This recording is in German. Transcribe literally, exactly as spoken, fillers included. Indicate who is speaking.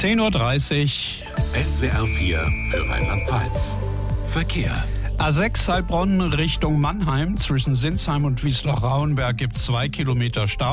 Speaker 1: zehn Uhr dreißig.
Speaker 2: S W R vier für Rheinland-Pfalz. Verkehr.
Speaker 1: A sechs Heilbronn Richtung Mannheim. Zwischen Sinsheim und Wiesloch-Rauenberg gibt es zwei Kilometer Stau.